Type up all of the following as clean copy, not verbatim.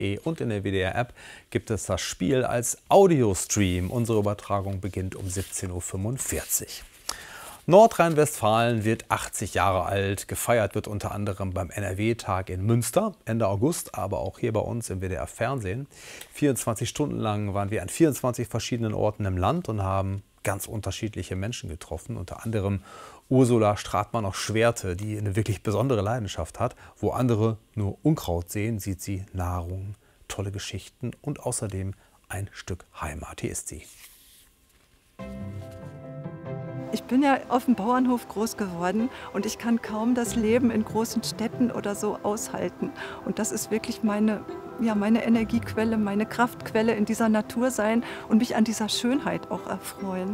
wdr.de und in der WDR-App gibt es das Spiel als Audiostream. Unsere Übertragung beginnt um 17:45 Uhr. Nordrhein-Westfalen wird 80 Jahre alt. Gefeiert wird unter anderem beim NRW-Tag in Münster Ende August, aber auch hier bei uns im WDR-Fernsehen. 24 Stunden lang waren wir an 24 verschiedenen Orten im Land und haben ganz unterschiedliche Menschen getroffen. Unter anderem Ursula Stratmann aus Schwerte, die eine wirklich besondere Leidenschaft hat. Wo andere nur Unkraut sehen, sieht sie Nahrung, tolle Geschichten und außerdem ein Stück Heimat. Hier ist sie. Ich bin ja auf dem Bauernhof groß geworden und ich kann kaum das Leben in großen Städten oder so aushalten. Und das ist wirklich meine Energiequelle, meine Kraftquelle, in dieser Natur sein und mich an dieser Schönheit auch erfreuen.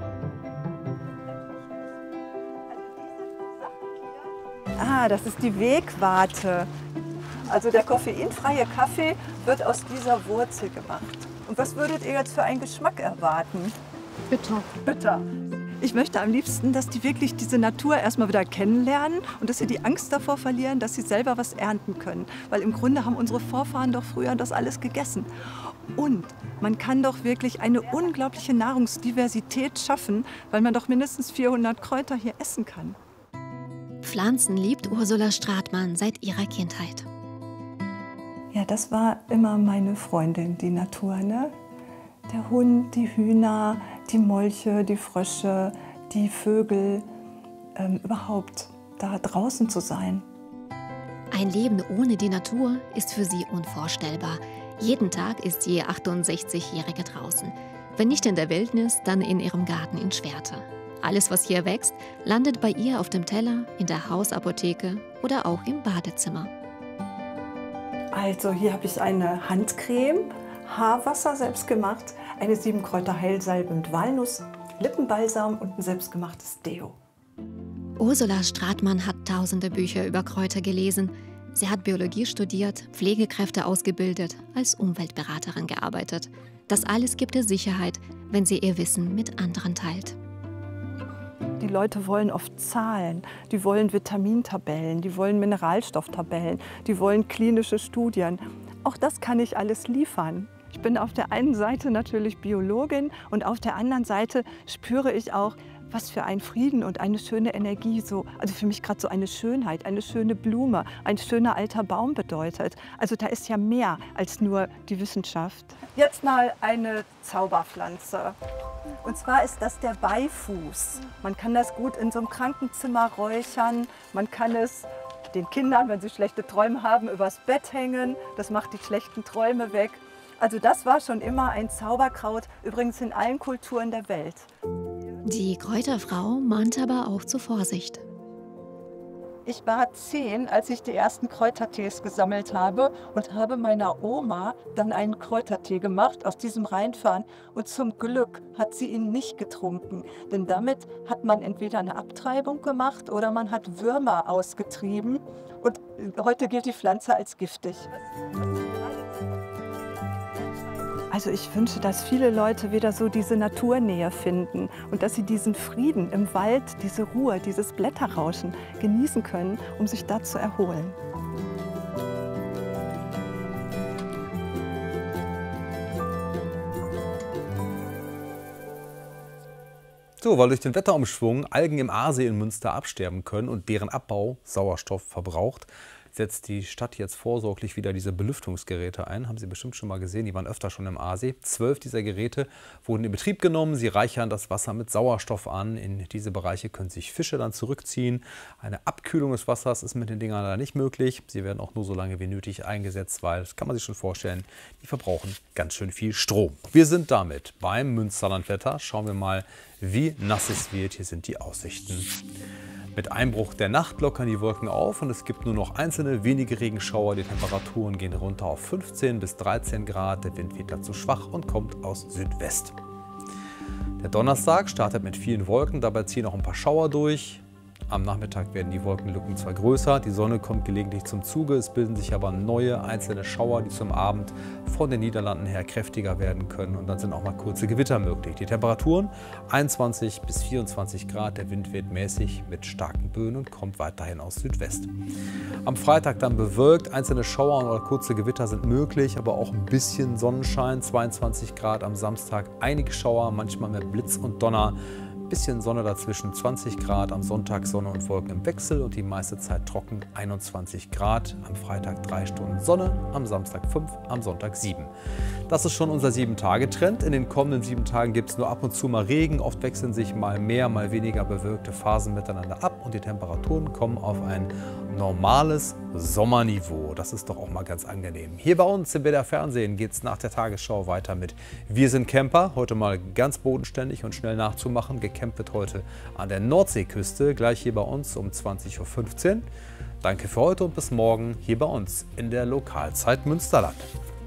Ah, das ist die Wegwarte. Also der koffeinfreie Kaffee wird aus dieser Wurzel gemacht. Und was würdet ihr jetzt für einen Geschmack erwarten? Bitter. Bitter. Ich möchte am liebsten, dass die wirklich diese Natur erstmal wieder kennenlernen und dass sie die Angst davor verlieren, dass sie selber was ernten können. Weil im Grunde haben unsere Vorfahren doch früher das alles gegessen. Und man kann doch wirklich eine unglaubliche Nahrungsdiversität schaffen, weil man doch mindestens 400 Kräuter hier essen kann. Pflanzen liebt Ursula Stratmann seit ihrer Kindheit. Ja, das war immer meine Freundin, die Natur, ne? Der Hund, die Hühner, die Molche, die Frösche, die Vögel, überhaupt da draußen zu sein. Ein Leben ohne die Natur ist für sie unvorstellbar. Jeden Tag ist die 68-Jährige draußen. Wenn nicht in der Wildnis, dann in ihrem Garten in Schwerte. Alles, was hier wächst, landet bei ihr auf dem Teller, in der Hausapotheke oder auch im Badezimmer. Also hier habe ich eine Handcreme, Haarwasser selbst gemacht, eine 7-Kräuter-Heilsalbe mit Walnuss, Lippenbalsam und ein selbstgemachtes Deo. Ursula Stratmann hat tausende Bücher über Kräuter gelesen. Sie hat Biologie studiert, Pflegekräfte ausgebildet, als Umweltberaterin gearbeitet. Das alles gibt ihr Sicherheit, wenn sie ihr Wissen mit anderen teilt. Die Leute wollen oft Zahlen, die wollen Vitamintabellen, die wollen Mineralstofftabellen, die wollen klinische Studien. Auch das kann ich alles liefern. Ich bin auf der einen Seite natürlich Biologin und auf der anderen Seite spüre ich auch, was für ein Frieden und eine schöne Energie, also für mich gerade so eine Schönheit, eine schöne Blume, ein schöner alter Baum bedeutet. Also da ist ja mehr als nur die Wissenschaft. Jetzt mal eine Zauberpflanze. Und zwar ist das der Beifuß. Man kann das gut in so einem Krankenzimmer räuchern, man kann es den Kindern, wenn sie schlechte Träume haben, übers Bett hängen. Das macht die schlechten Träume weg. Also das war schon immer ein Zauberkraut, übrigens in allen Kulturen der Welt. Die Kräuterfrau mahnt aber auch zur Vorsicht. Ich war 10, als ich die ersten Kräutertees gesammelt habe und habe meiner Oma dann einen Kräutertee gemacht aus diesem Rheinfahren. Und zum Glück hat sie ihn nicht getrunken, denn damit hat man entweder eine Abtreibung gemacht oder man hat Würmer ausgetrieben. Und heute gilt die Pflanze als giftig. Also ich wünsche, dass viele Leute wieder so diese Naturnähe finden und dass sie diesen Frieden im Wald, diese Ruhe, dieses Blätterrauschen genießen können, um sich da zu erholen. So, weil durch den Wetterumschwung Algen im Aasee in Münster absterben können und deren Abbau Sauerstoff verbraucht, setzt die Stadt jetzt vorsorglich wieder diese Belüftungsgeräte ein. Haben Sie bestimmt schon mal gesehen, die waren öfter schon im Aasee. 12 dieser Geräte wurden in Betrieb genommen. Sie reichern das Wasser mit Sauerstoff an. In diese Bereiche können sich Fische dann zurückziehen. Eine Abkühlung des Wassers ist mit den Dingern leider nicht möglich. Sie werden auch nur so lange wie nötig eingesetzt, weil, das kann man sich schon vorstellen, die verbrauchen ganz schön viel Strom. Wir sind damit beim Münsterlandwetter. Schauen wir mal, wie nass es wird. Hier sind die Aussichten. Mit Einbruch der Nacht lockern die Wolken auf und es gibt nur noch einzelne wenige Regenschauer. Die Temperaturen gehen runter auf 15 bis 13 Grad. Der Wind wird dazu schwach und kommt aus Südwest. Der Donnerstag startet mit vielen Wolken, dabei ziehen auch ein paar Schauer durch. Am Nachmittag werden die Wolkenlücken zwar größer, die Sonne kommt gelegentlich zum Zuge, es bilden sich aber neue einzelne Schauer, die zum Abend von den Niederlanden her kräftiger werden können und dann sind auch mal kurze Gewitter möglich. Die Temperaturen 21 bis 24 Grad, der Wind weht mäßig mit starken Böen und kommt weiterhin aus Südwest. Am Freitag dann bewölkt, einzelne Schauer oder kurze Gewitter sind möglich, aber auch ein bisschen Sonnenschein, 22 Grad am Samstag, einige Schauer, manchmal mit Blitz und Donner. Bisschen Sonne dazwischen, 20 Grad, am Sonntag Sonne und Wolken im Wechsel und die meiste Zeit trocken, 21 Grad, am Freitag 3 Stunden Sonne, am Samstag 5, am Sonntag 7. Das ist schon unser 7-Tage-Trend. In den kommenden 7 Tagen gibt es nur ab und zu mal Regen, oft wechseln sich mal mehr, mal weniger bewölkte Phasen miteinander ab und die Temperaturen kommen auf ein normales Sommerniveau. Das ist doch auch mal ganz angenehm. Hier bei uns im WDR Fernsehen geht es nach der Tagesschau weiter mit Wir sind Camper, heute mal ganz bodenständig und schnell nachzumachen. Gecampt wird heute an der Nordseeküste, gleich hier bei uns um 20:15 Uhr. Danke für heute und bis morgen hier bei uns in der Lokalzeit Münsterland.